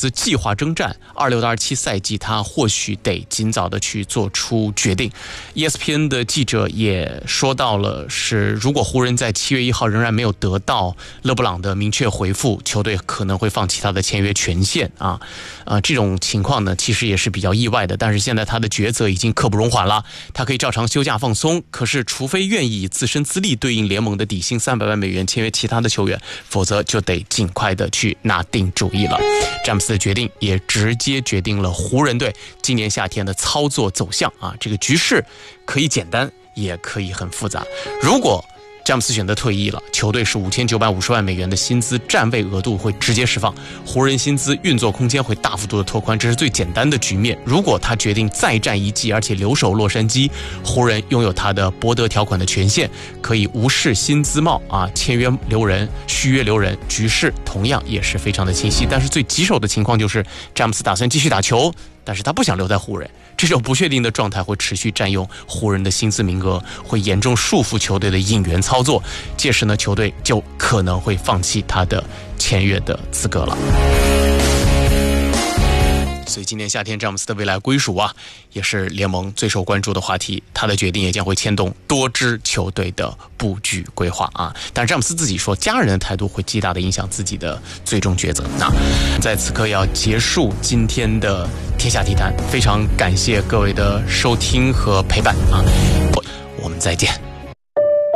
斯计划征战26到27赛季，他或许得尽早的去做出决定。ESPN 的记者也说到了，是如果湖人在7月1号仍然没有得到勒布朗的明确回复，球队可能会放弃他的签约权限啊。这种情况呢，其实也是比较意外的。但是现在他的抉择已经刻不容缓了，他可以照常休假放松，可是除非愿意以自身资历对应联盟的底薪300万美元签约其他的球员，否则就得尽快的去拿定主意了。詹姆斯的决定也直接决定了湖人队今年夏天的操作走向啊。这个局势可以简单，也可以很复杂。如果詹姆斯选择退役了，球队是5950万美元的薪资占位额度会直接释放，湖人薪资运作空间会大幅度的拓宽，这是最简单的局面。如果他决定再战一季，而且留守洛杉矶，湖人拥有他的博得条款的权限，可以无视薪资帽啊，签约留人，续约留人，局势同样也是非常的清晰。但是最棘手的情况就是詹姆斯打算继续打球，但是他不想留在湖人，这种不确定的状态会持续占用湖人的薪资名额，会严重束缚球队的引援操作，届时呢，球队就可能会放弃他的签约的资格了。所以今年夏天詹姆斯的未来归属啊，也是联盟最受关注的话题。他的决定也将会牵动多支球队的布局规划啊。但是詹姆斯自己说，家人的态度会极大的影响自己的最终抉择。那在此刻要结束今天的天下体坛，非常感谢各位的收听和陪伴啊，我们再见。